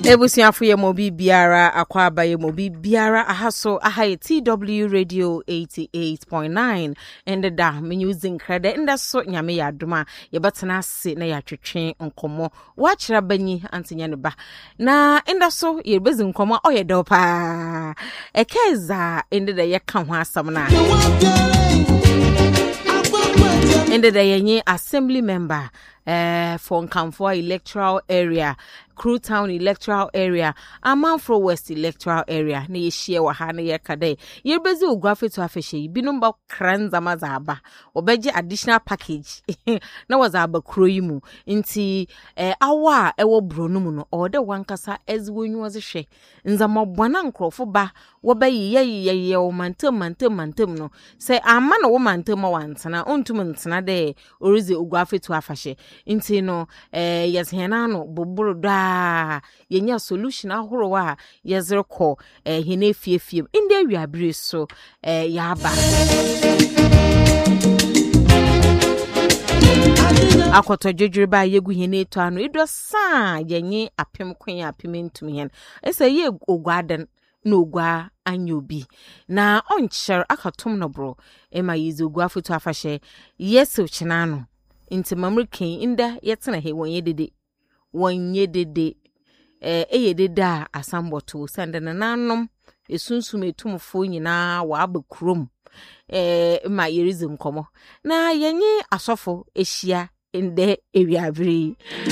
Ebusiafo ye mobi biara akwaba ye mobi biara ahaso ahaye TW Radio 88.9 and da me using credit and so nyame ya adoma ye betena ase na ya twetwe nkomo wachira banyi antenya ne ba na enda so ye bezi nkomo oye do pa ekeza ende da ye ka ho asam na ende da ye assembly member for Nkamfo electoral area, Crew Town electoral area, Amanfro West electoral area. Ne yeshie wa ha ne yekade. Yerbezi ogwafe to afehye binomba kranza mazaba. Obeje additional package. Na wazaba kro yi mu. Nti awa ewo bronu mu no ode wankasa ezwonyu wazehwe. Nzama bwana nkrofo ba wobayi ye o mantem no. Se ama na wo mantem wantena ontum ntena de orize ogwafe to afehye. Inti no yezhena no boboro da yenya solution ahoro wa yezreko hene fiefie inde awiabire so yaba akoto dwedwere ba yegu hene to ano ido sa yenye apem kwen apem ntum hen ese ye ogwaden no ogwa anyobi na oncher akatom no bro ema yizi ogwa foto afahye yeso china no inti mamrikin inda yetena he wonye dede eyedede a asamboto sende nanom esunsum etumfo nyina wa abekrom ma yerizim komo na yenye asofo ehia inde ewiabiri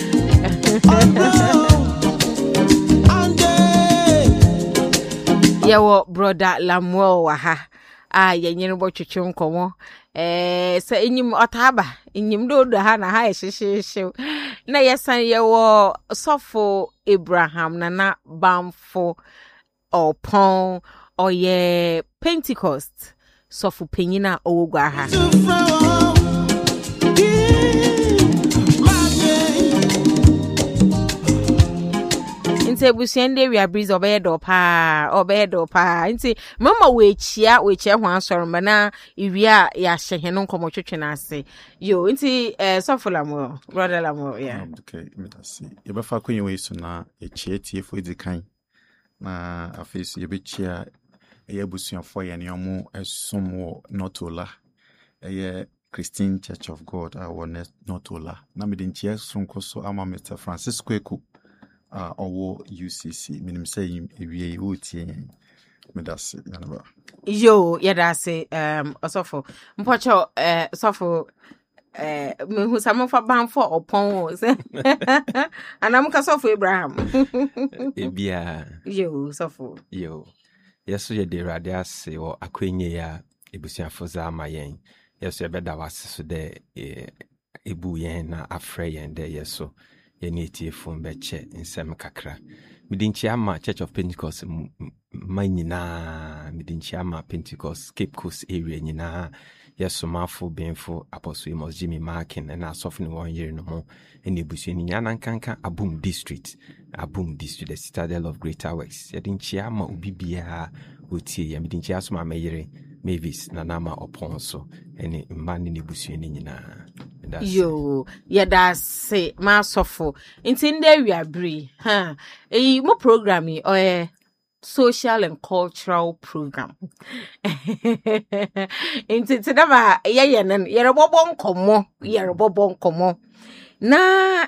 yawo brother Lamuel wa ha yenye no botwetwe nkomo sa enyim otaba enyim do ha na ha ehyehyehye na yesan yewo sofo Abraham na bamfo opon oye Pentecost sofo penyina owogwa ha Nti ebusiende wi abrize obedo pa nti mama wechia ho asoroma na iwia ya hyehe no nkomotwetwe na ase yo nti sofo Lamuel brother Lamuel yeah okay me see ye ba fa kwenye we so na echie tiefo edikan na afesu ye bechia ye busuafo ye ne omo esomo notola ye Christian Church of God our notola na me dinchia sonkoso ama Mr. Francisco Eku owo UCC minim say ewie wotie medase yanaba yo yadase osofo mpocho osofo mehu samofa banfo opon se anamka sofo Abraham ebia yo sofo yo yeso ye de rade ase wo akwenye ya ebusuafo za amayen yeso ye beda wase so de ebu yen na afre yen de yeso yeneti efun beche nsem kakra midinchi ama Church of Pentecost manyina midinchi ama Pentecost Cape Coast area nyina yesomafo benfo Apostle Amos Jimmy Markin na asofo ne won yere no mo ene busu ni nyana nkanka Abum District the Citadel of Greater Works yedinchi ama obibia otie ya midinchi asoma meyere Mavis na nama oponso ene mani ne busu ni nyina yo yadase ma sofo nti nde wiabri mo program social and cultural program nti tidaba yeyenen yerebobo nkomo na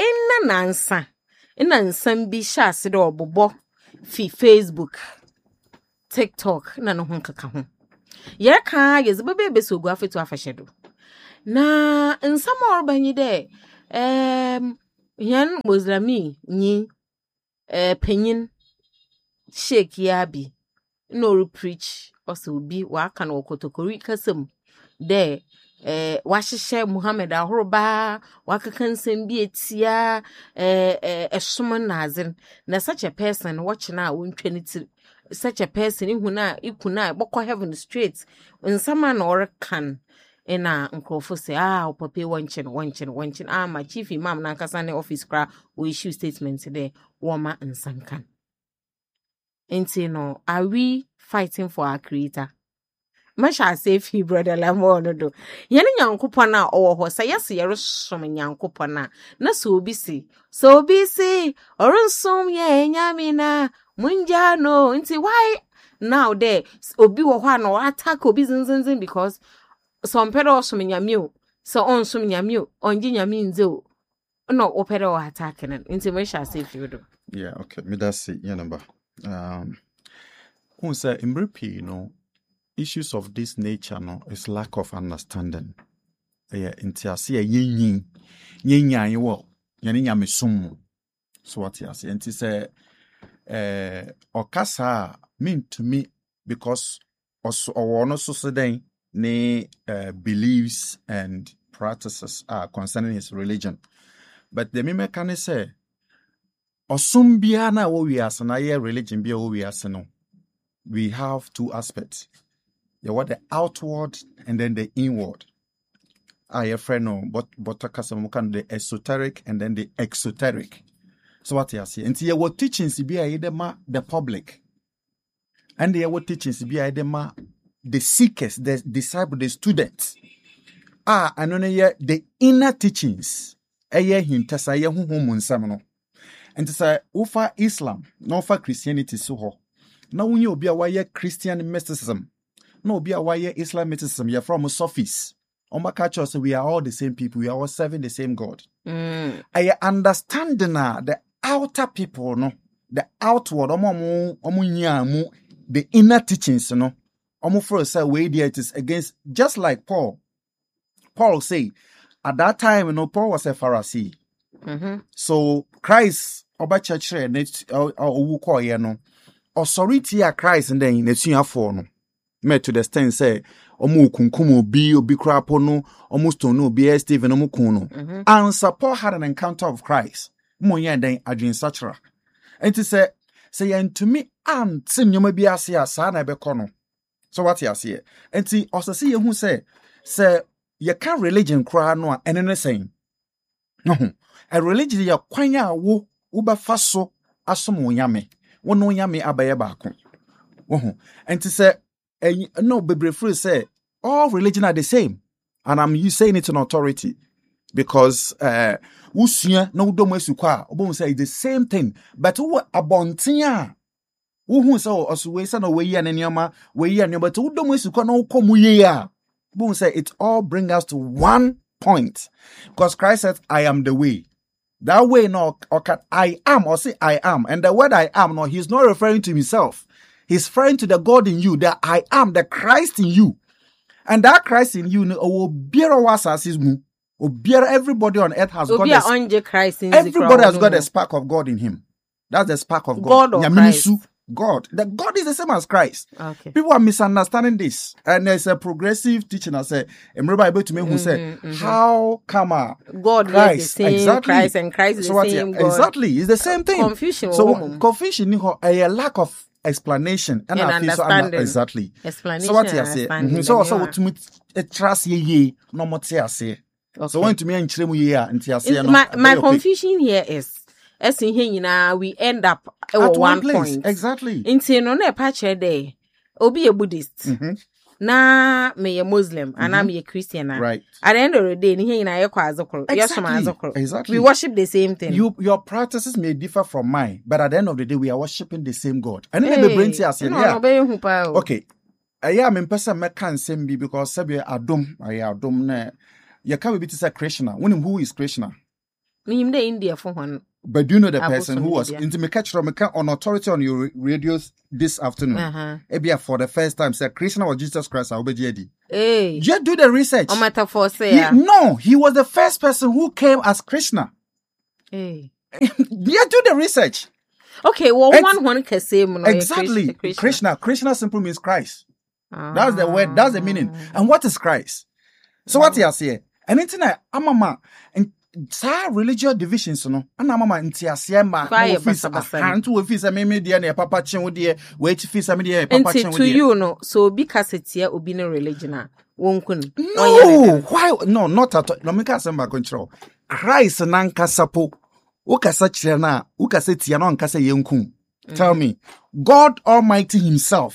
nansan bi shase de obobo fi Facebook TikTok na no honkaka ho yerka yezebebe besogu afetu afahyedo na nsama orbanyi de yan Muslimi nyi penyin Sheikh Yabi no preach also bi wa kan okotokori kasem de wahyehyɛ Muhammad ahoroba wakakan bi etia esom nazin na such a person watching na wontwani such a person ihuna ikuna bokɔ heaven straight nsama na orkan ena nkrofo se opape wanchin my chief imam na nkasa ne office kra we issue statement there woma nsankan enti no are we fighting for our creator masha safe brother Lamo no do. Yene Nyankopon na owo ho say yes yere som Nyankopon na so obi si. So obi si orunsom ye nyame na munja no nti why now there obi wo ho na attack obi zinzinzin because some pedo som nyame o. So on som nyame o, onji nyame nze o. No opera or attacking it. Into masha safe you do. Yeah, okay. Me that's it. Yeah, number. Who say in repeat, issues of this nature, is lack of understanding. Yeah, into I see a yin you will yanya me sum. So what you say? And say, okasa mean to me because also or no so ne beliefs and practices concerning his religion. But the me can say, osum bia na wo wi ase na ye religion bia wo wi ase no. We have two aspects. You want the outward and then the inward. I friend but the esoteric and then the exoteric. So what you see? And see what teachings be the public. And the what teachings be the seekers, the disciples, the students. And then the inner teachings. Hintasa ye hu munsam no. And to say ufa Islam, no fa Christianity so ho. Now when you be a Christian mysticism, no be a Islam mysticism, you're from Sophies. Catch we are all the same people, we are all serving the same God. I understand the outer people, no, the outward, the inner teachings, no. For say way there it is against, just like Paul. Paul say, at that time, Paul was a Pharisee. So Christ, Oba Church, authority a Christ and then let's see how for no. Met to the stand say, Omu kunkumu obi krapo no, almost to no be Stephen Omukuno. And support had an encounter of Christ. Moya then Adrian Sachra. And to say and to me, and sin you may be a sana becono. So what you see? And see also see who say you can't religion cry no and anything. No, a religion ya kwanya wo uba faso asomo yame. Wono yame abaye baako. And to say no bebre free say all religion are the same. And I'm saying it in authority because usua no domo esukwa obo say the same thing but who abontia who say also we say no we ya nneoma but who domo esukwa no komu ye ya bo say it all bring us to one point because Christ said I am the way. That way no okay, I am or say I am and the word I am no he's not referring to himself. He's referring to the God in you, that I am, the Christ in you. And that Christ in you, everybody on earth has got everybody has got a spark of God in him. That's the spark of God. God. The God is the same as Christ. Okay. People are misunderstanding this. And there's a progressive teaching I say, remember to me who said, how come God Christ, is the same exactly. Christ and Christ is the same God. Exactly. It's the same thing. Confusion. So confusion, a lack of explanation and understanding. Exactly. Explanation. So what you say? So to trust ye no more say. So when to me and chilemu ye until I say my confusion here is as in here we end up at one point. Exactly. Into no na patch there. Obi a Buddhist. Na me a Muslim and I'm a Christian. Right. At the end of the day, exactly. We worship the same thing. Your practices may differ from mine, but at the end of the day, we are worshiping the same God. And then the brain says, okay. I am in person, I can't say me because Sabi Adom, I Adom. You can't be to say Krishna. Who is Krishna? Me in the India for one. But do you know the person who was into me catch on authority on your radios this afternoon? Ebia for the first time said Krishna or Jesus Christ. I'll be JD. Hey, just do the research. On metaphor say no, he was the first person who came as Krishna. Hey, yeah, do the research. Okay, well, one can say exactly. Krishna simply means Christ. That's the word. That's the meaning. And what is Christ? So what you say? And internet, amama and. Sa religious divisions no ana mama ntiase ma office hantu office me dia na papa chen de we office me dia papa chen to you no so be casetia obi no religion wonkun no why no not at all no me ka say ba control Christ nan kasapo wo kasa kire na wo kasa tia no nkasa yenkun tell me God Almighty himself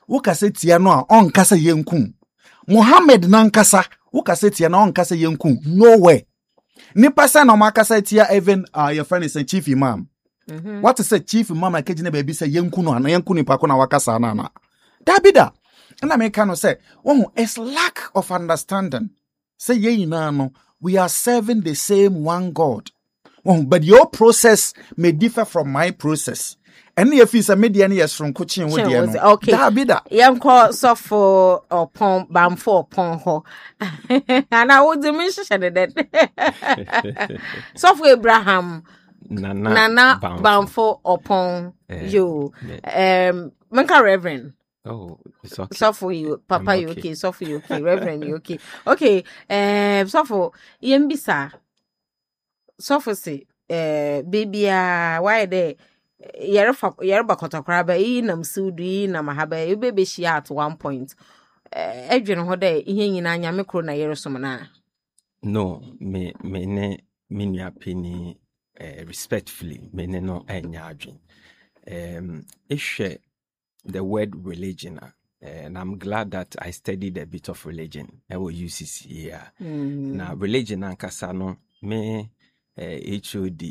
wokasa tia no a onkasa yenkum. Muhammad nankasa wokasa tia na onkasa yenkum. Nowhere. Nipa sa na makasa tia even your friend is a chief imam. What is a chief imam akejine baby say yenku no na yenku nipa ko na wakasa na. Dabida. And I make no say, oh, it's lack of understanding. Say ye no, we are serving the same one God. Oh, but your process may differ from my process. And if it's a median years from coaching with the okay. Dabida. Young call so for upon bam for upon ho. And I would mention that. So for Abraham Nana bam for upon you. Manka Reverend. Oh, it's okay. So for you, Papa, you okay? So for you, okay, Reverend, you okay? Okay, so for Yembisa, so for say, baby, why they, Yerba Kotakraba, nam Sudi, Namahaba, you baby she at one point. Adrian Hode, in Yamiko na Yerosomana. No, me ya penny, respectfully, me no anyadrin. Ishe. The word religion, and I'm glad that I studied a bit of religion. I will use this here. Now, religion and kasano me HOD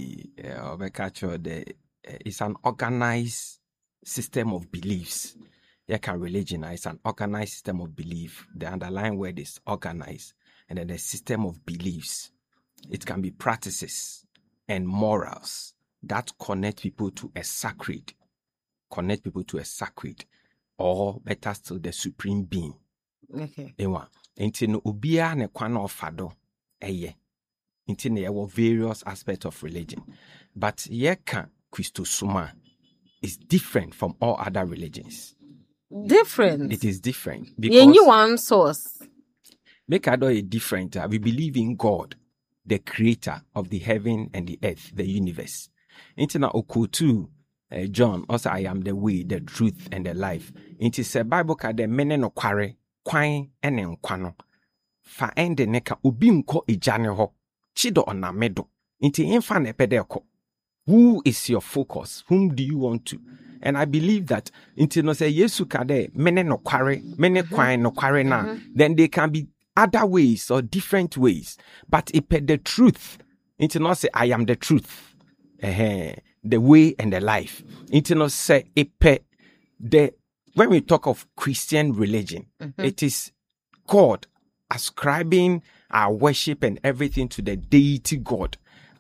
it's an organized system of beliefs. Religion is an organized system of belief. The underlying word is organized, and then the system of beliefs. It can be practices and morals that connect people to a sacred. Connect people to a sacred, or better still, the supreme being. Okay. Ewa. Inti no ubia ne kwana ofado eye. Inti ne yewo various aspects of religion, but yeka Christosuma is different from all other religions. Different. It is different because you one source. Make ado a different. We believe in God, the creator of the heaven and the earth, the universe. Inti na okutu. John also I am the way, the truth, and the life. It is a Bible called the mene no kware, kwan ene nkwano. Fa ende neka obi nko ejane ho. Chido ona medo. Inti infa ne pedeko. Who is your focus? Whom do you want to? And I believe that inti no say Yesu kade mene no kware, mene kwan no kware na. Then there can be other ways or different ways. But ipe the truth. Inti no say I am the truth. The way and the life. Internal say when we talk of Christian religion, it is God ascribing our worship and everything to the deity God.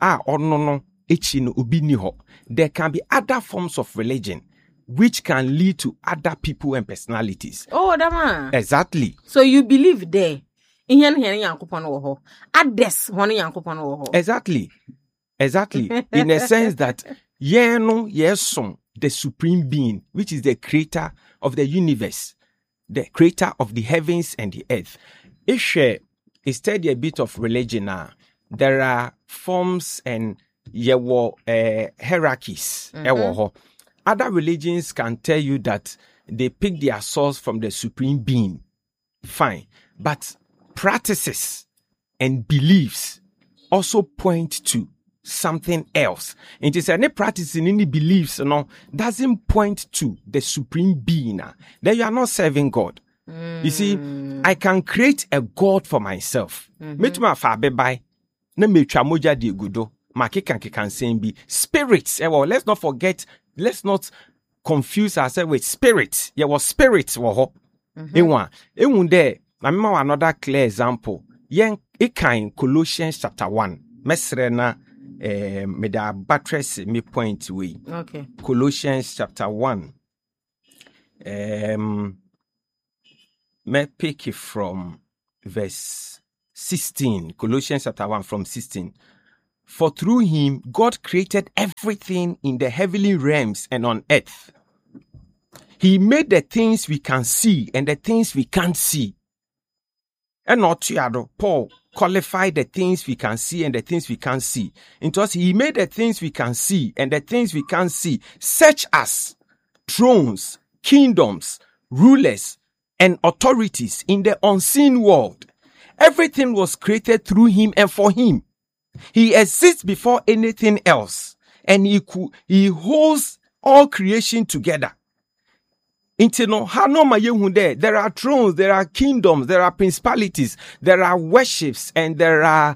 There can be other forms of religion which can lead to other people and personalities. Oh, Dama. Exactly. So you believe there? Exactly. In a sense that the supreme being, which is the creator of the universe, the creator of the heavens and the earth. If you study a bit of religion now, there are forms and hierarchies. Other religions can tell you that they pick their source from the supreme being. Fine. But practices and beliefs also point to something else. It is any practice in any beliefs, doesn't point to the supreme being. Then you are not serving God. You see, I can create a God for myself. Spirits. Let's not forget, let's not confuse ourselves with spirits. There was spirits. Another clear example. Colossians chapter 1. May the buttress me point way. Okay. Colossians chapter 1. May pick it from verse 16. Colossians chapter 1 from 16. For through him God created everything in the heavenly realms and on earth. He made the things we can see and the things we can't see. And not Paul qualify the things we can see and the things we can't see. Into us, he made the things we can see and the things we can't see, such as thrones, kingdoms, rulers, and authorities in the unseen world. Everything was created through him and for him. He exists before anything else, and he holds all creation together. Inti no ha no ma yehu there. There are thrones, there are kingdoms, there are principalities, there are worships, and there are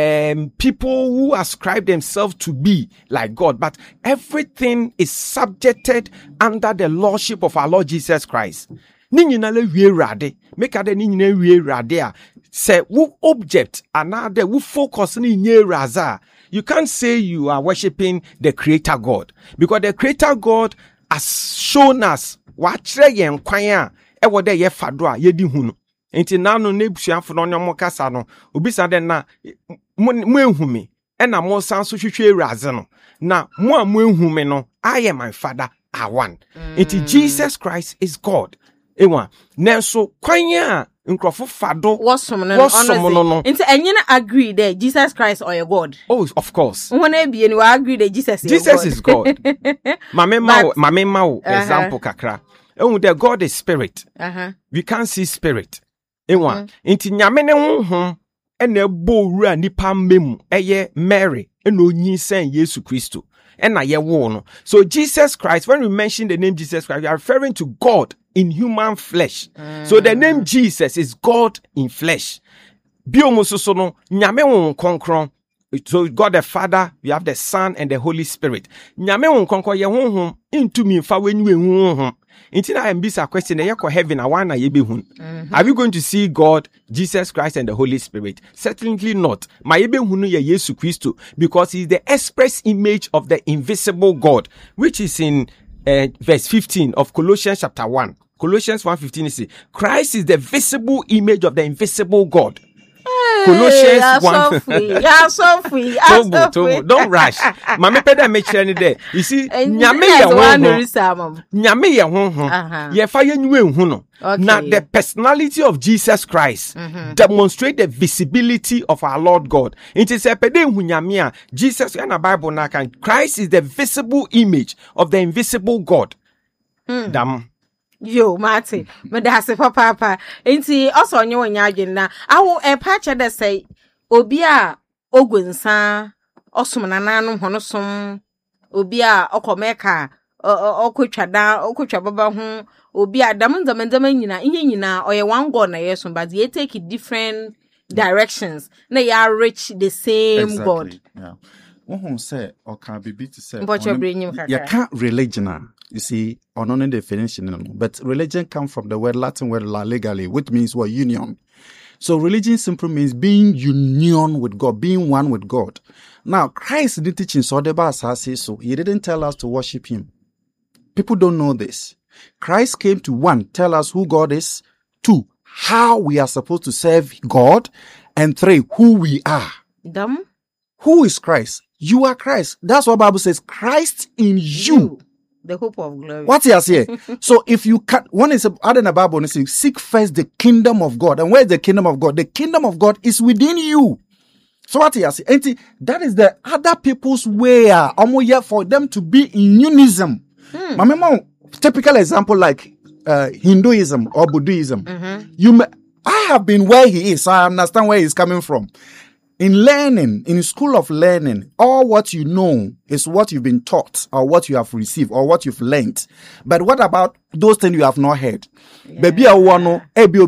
people who ascribe themselves to be like God. But everything is subjected under the lordship of our Lord Jesus Christ. Ni nyina le wie rade. Make ade ni nyina wie rade a. Say wo object another wo focus ni nye raza. You can't say you are worshiping the creator God, because the creator God has shown us wachre yen kwan a ewo de ye fado a ye di hunu. Enti na no na ebusuafo no nyom kasa no obisa de na mo ehumi e na mo san so hwehwe raze no na mo a mo ehumi no I am my father are one. Enti Jesus Christ is God. Ewa nenso kwan a nkrofo fado wosom no nti enye na agree that Jesus Christ or your God. Oh, of course. When e be we agree that Jesus is God. Mame mau example kakra. The God is spirit. We can't see spirit. Ewa nti nyame ne honhom ena bo wura nipa memu eye Mary ena onyisan Yesu Kristo ena ye wo no. So Jesus Christ, when we mention the name Jesus Christ, we are referring to God in human flesh. So the name Jesus is God in flesh. Biomusoso no nyame won konkron. So God the Father, we have the Son and the Holy Spirit. Nyame won konkron ye honhom into me fa wenyu honhom. Inti na ambisa question ye ko heaven awana ye be hun. Are we going to see God, Jesus Christ and the Holy Spirit? Certainly not. Ma ye be hunu ye Yesu Kristo, because he is the express image of the invisible God, which is in verse 15 of Colossians chapter 1. Colossians 1:15 is Christ is the visible image of the invisible God. Colossians 1. Yeah, so free. Tobo, don't rush. Mame peda me chere ni there. You see, nyame ye honhom. Nyame ye honhom. Ye fa ye nwe hu no. Now the personality of Jesus Christ demonstrate the visibility of our Lord God. It is a pede hu nyame a Jesus na Bible na kan. Christ is the visible image of the invisible God. Dam. Yo, Marty, but that's a papa. Ain't he also on your na? I will a patch that say, Obia, Ogunsa, Osmananum, Honosom, Obia, Okomeka, Okuchada, Okuchababa, Obia, Damandamanina, Inina, or a one gone, yes, but they take it different directions. They are rich, the same God. Yeah. Who say or can be beat to say, but you're bringing you can't religion. You see, on the definition, but religion comes from the word Latin word la legally, which means what union. So religion simply means being union with God, being one with God. Now, Christ did teach in Sodeba says so. He didn't tell us to worship him. People don't know this. Christ came to one, tell us who God is, two, how we are supposed to serve God, and three, who we are. Dumb. Who is Christ? You are Christ. That's what the Bible says. Christ in you. The hope of glory. What he has here? So if you cut, one is adding the Bible and saying, seek first the kingdom of God. And where is the kingdom of God? The kingdom of God is within you. So what he has here? That is the other people's way for them to be in unison. Typical example like Hinduism or Buddhism. I have been where he is, so I understand where he's coming from. In learning, in school of learning, all what you know is what you've been taught or what you have received or what you've learned. But what about those things you have not heard? Baby, I want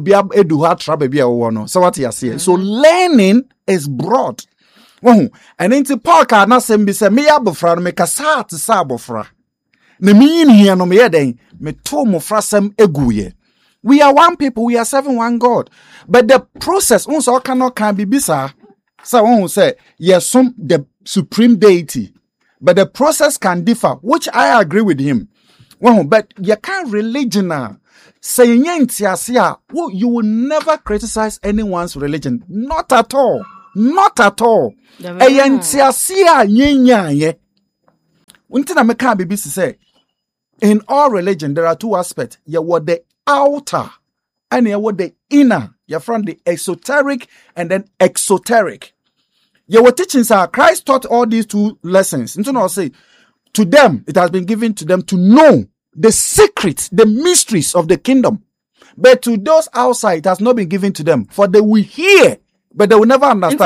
to, so what you are saying. So learning is broad. And into Paul can not say, me abofra, me kasa to sabofra. Ne mean here no me yeden, me to mofra sem eguye. We are one people, we are serving one God. But the process, also can be bisa. So one will say, yes, the supreme deity. But the process can differ, which I agree with him. Well, but you can't religion now. Saying you will never criticize anyone's religion. Not at all. Not at all. In all religion, there are two aspects. You were the outer and you were the inner. You're from the esoteric and then exoteric. Your teachings are Christ taught all these two lessons. And so say, to them, it has been given to them to know the secrets, the mysteries of the kingdom. But to those outside, it has not been given to them. For they will hear, but they will never understand.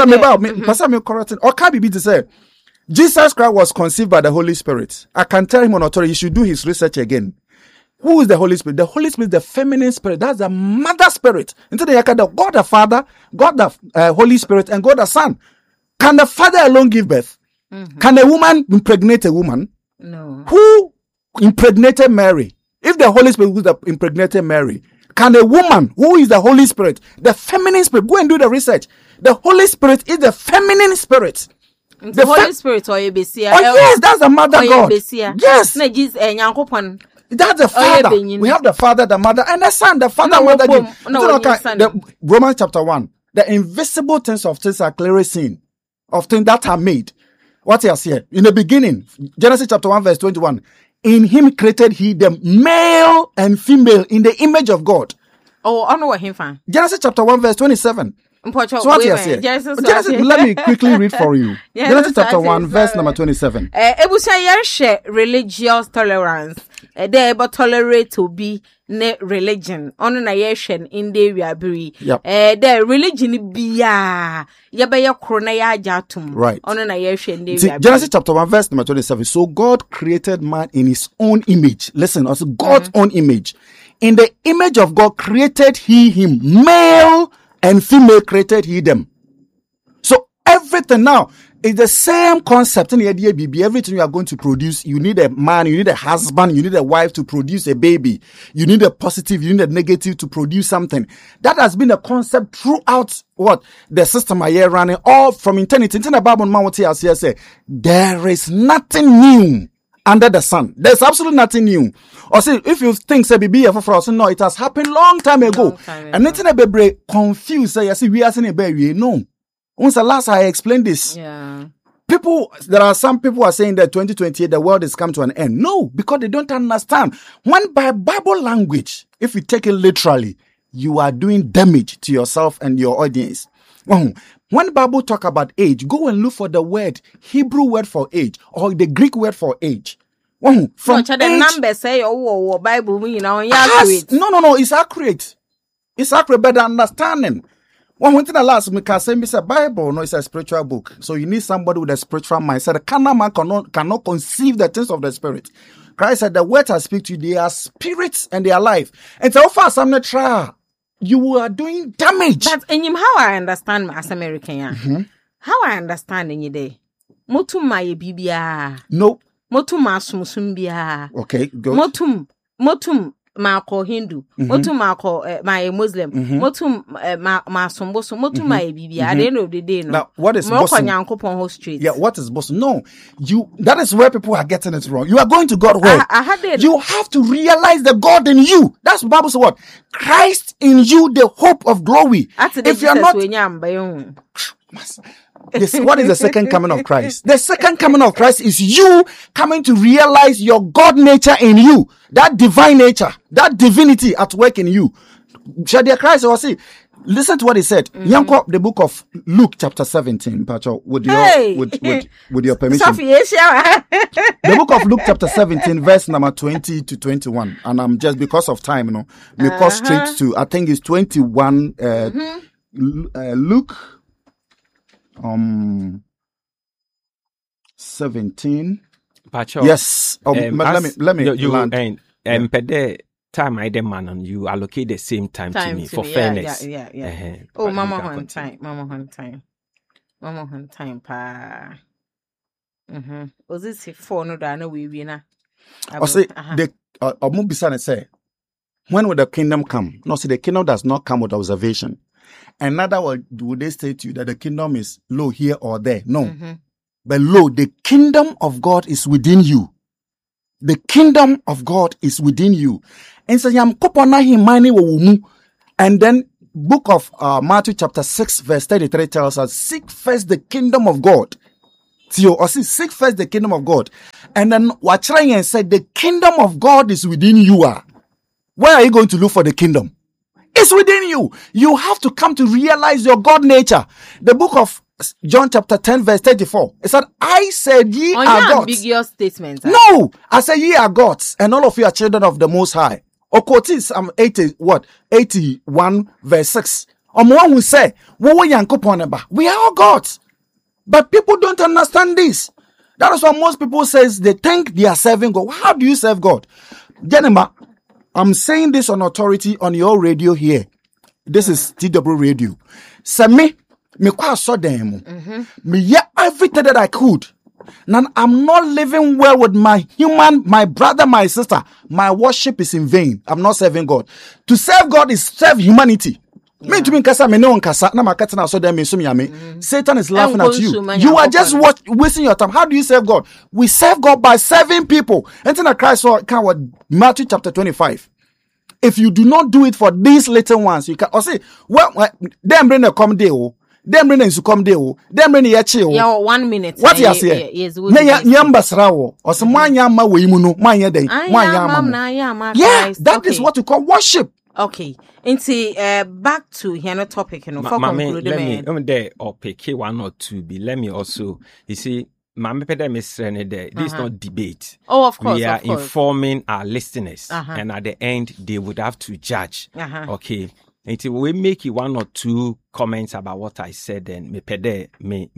Or can be to say, Jesus Christ was conceived by the Holy Spirit. I can tell him on authority, he should do his research again. Who is the Holy Spirit? The Holy Spirit is the feminine spirit. That's the mother spirit. Instead of God the Father, God the Holy Spirit, and God the Son. Can the Father alone give birth? Mm-hmm. Can a woman impregnate a woman? No. Who impregnated Mary? If the Holy Spirit who impregnated Mary, can a woman who is the Holy Spirit, the feminine spirit, go and do the research. The Holy Spirit is the feminine spirit. The Holy Spirit or Ebesia. Oh yes, that's the mother God. Yes. That's the Father. We have the Father, the Mother, and the Son. The Father, Mother. The Romans chapter 1. The invisible things of things are clearly seen. Of things that are made. What he has here. In the beginning, Genesis chapter 1 verse 21. In him created he them male and female in the image of God. Oh, I know what him fan. Genesis chapter 1 verse 27. So what he has here. Genesis, let me quickly read for you. Genesis chapter 1 verse number 27. Religious tolerance. They able tolerate to be ne religion. On na yeshen in the riabri. The religion be ya krona ya jatum. Right. On na yeshen de riabri. Genesis chapter 1 verse number 27. So God created man in his own image. Listen, also God's own image. In the image of God created he him. Male and female created he them. So everything now is the same concept in the idea, baby. Everything you are going to produce, you need a man, you need a husband, you need a wife to produce a baby. You need a positive, you need a negative to produce something. That has been a concept throughout what the system are here running all from eternity. In the Bible, man, what he has here say, there is nothing new under the sun. There's absolutely nothing new. Or say, if you think say baby for us, no, it has happened long time ago. And nothing a baby confused. Say, see, we are saying a baby. No. Once the last I explained this, there are some people who are saying that 2028 the world has come to an end. No, because they don't understand. When by Bible language, if you take it literally, you are doing damage to yourself and your audience. When the Bible talk about age, go and look for the word, Hebrew word for age, or the Greek word for age. From the numbers say Bible, you know, no, it's accurate. It's accurate, but the understanding. One thing the last me can say, it's a Bible, no, it's a spiritual book. So you need somebody with a spiritual mindset. The carnal man cannot conceive the things of the spirit. Christ said, the words I speak to you, they are spirits and they are life. And so far, some not try. You are doing damage. But in him, how I understand as American, how I understand in your day. Motum my bibia. No. Motum masumusumbia. Okay, go. Motum Mako Hindu, Motum Mako my Muslim, Motum Masumboso, Motum my bibia. At the end of the day, no. Now, what is Boston? Street? Yeah, what is Boston? No, that is where people are getting it wrong. You are going to God where? You have to realize the God in you. That's what Bible says. What? Christ in you, the hope of glory. If you are not, what is the second coming of Christ? The second coming of Christ is you coming to realize your God nature in you, that divine nature, that divinity at work in you. Shadia Christ, or see, listen to what he said. The book of Luke, chapter 17, Pacho, with your permission. The book of Luke, chapter 17, verse number 20 to 21. And I'm just because of time, we go straight to, I think it's 21, Luke. 17. Pacho, yes. Let me. You land. Pede time I demand on you allocate the same time to me for fairness. Yeah. Oh, Mama Hunt time. Pa. Was this for no dana we na? I say the Omubisane say, when will the kingdom come? No, see the kingdom does not come with observation. And neither would they say to you that the kingdom is low here or there. No. But lo, the kingdom of God is within you. The kingdom of God is within you. And so and then book of Matthew chapter 6 verse 33 tells us, seek first the kingdom of God. Seek first the kingdom of God. And then Wachrayan said, the kingdom of God is within you. Where are you going to look for the kingdom? It's within you. You have to come to realize your God nature. The book of John chapter 10 verse 34. It said, I said ye are gods. Ambiguous statement. No, I said ye are gods, and all of you are children of the Most High. Okotis 81 verse 6. One who say, we are all gods. But people don't understand this. That is why most people says they think they are serving God. How do you serve God? Jenema, I'm saying this on authority on your radio here. This is TW Radio. Say me quite so damn. Me yeah everything that I could. Now I'm not living well with my brother, my sister. My worship is in vain. I'm not serving God. To serve God is serve humanity. Me to me kasa me no kasa na makata na so dem me so me. Satan is laughing at you. You are just wasting your time. How do you serve God? We serve God by serving people. And then Christ saw Matthew chapter 25. If you do not do it for these little ones, you can say, well, them bring a come day. Them bring a come day. Them bring a chill. Yeah, 1 minute. What you say? Yes, Nyambasrawo. Or some manyama we imuno manya day. Yeah, that is what you call worship. Okay. Into back to here topic, you know, for conclude there or pick one or two be. Let me also, you see, this is not debate. Oh, of course. We are informing our listeners, and at the end, they would have to judge. Okay. Until we make one or two comments about what I said, then me pede me.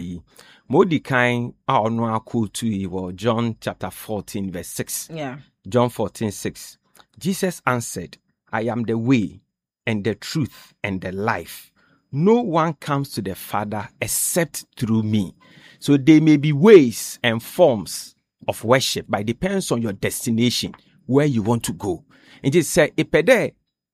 Modikai our no cool to John chapter 14 verse 6. Yeah. John 14:6. Jesus answered, I am the way and the truth and the life. No one comes to the Father except through me. So there may be ways and forms of worship, but it depends on your destination, where you want to go. And it says, "Ipede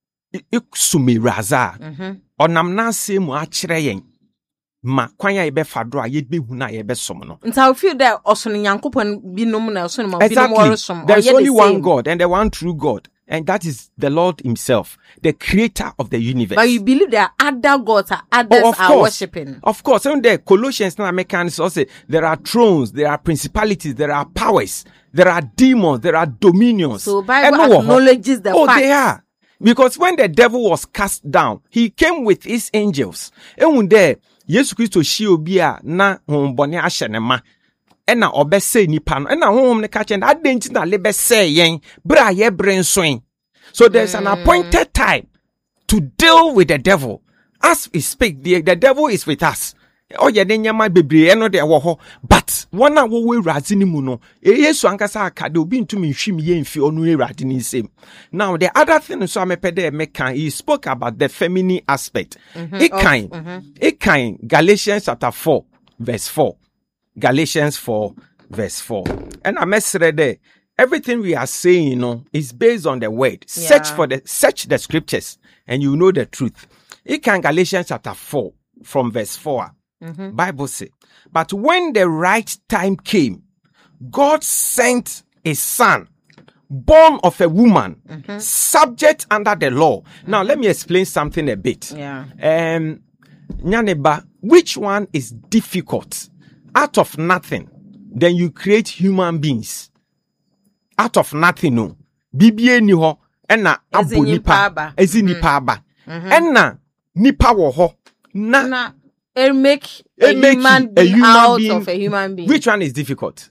iksumiraza onam na se mu akire yen ma kwan ya ebe fado a ye behu na ye besom no." Nta feel that osono Nyankopon binom na osono ma binom worosom. There's only one God and the one true God. And that is the Lord himself, the creator of the universe. But you believe there are other gods, others are worshipping. Of course. And the Colossians and Americans also say there are thrones, there are principalities, there are powers, there are demons, there are dominions. So Bible acknowledges the fact. They are. Because when the devil was cast down, he came with his angels. And when there, Jesus Christ shiobia na hombone ashenema. Ena obese nipa no ena honhom ne ka chen adenti na lebe say yen bra ye brain swing. So there's an appointed time to deal with the devil. As we speak, the devil is with us. Oh ye de nyama bebre eno de wo ho, but one na wo wurazi ni mu no Yesu ankasa akade obi ntumi nhwim ye mfi onu erade ni nsem. Now the other thing so amepede mekan, he spoke about the feminine aspect. It kind Galatians chapter 4 verse 4. Galatians 4 verse 4. And I read there, everything we are saying, is based on the word. Yeah. Search the scriptures and you know the truth. It can Galatians chapter 4 from verse 4. Bible says, but when the right time came, God sent a son, born of a woman, subject under the law. Now let me explain something a bit. Yeah. Nyaneba, which one is difficult? Out of nothing, then you create human beings. Out of nothing, no. Bibie ni ho, ena abo nipa, ezi nipa aba. Ena nipa wo ho, na make a human being out of a human being. Which one is difficult?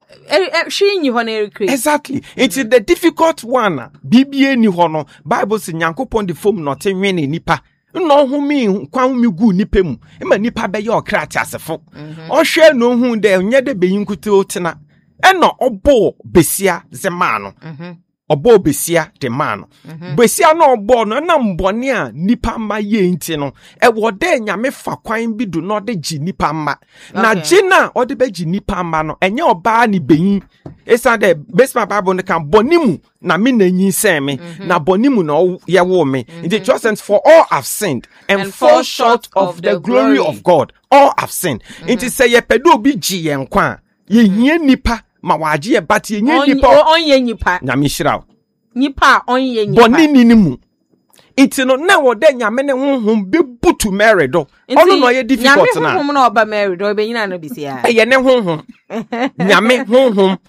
Exactly. It's the difficult one. Bibie ni ho no. Bible say Nyankopon de fom no te nwene nipa. No humi kwa humi gu nipa mu. Ema nipa be ye okrati asefo. Ohwe no hu de nye de beyin kutu otena. Eno obo besia zema no. Obo besia de man. Besia no obo no na mbone a nipa ma ye nti no. E wo de nyame fa kwan bi do no de gi nipa ma. Na gina o de be gi nipa ma no enye oba ni beyin. Esa de besma Bible ne kan bonimu na me na nyin se me na bonimu na ye wo me. In the just sense, for all have sinned and fall short of the glory of God. All have sinned. It is say ye pedo bi gi ye nkwa. Ye hie nipa ma waje ye bat ye nipa onye nipa na mishiraw nipa onye nipa bonini ni mu iti no na wo de nyame ne honhom be butu Mary do ono no ye difficult na nyame honhom na oba Mary do be nyina no bisia ye ne honhom nyame honhom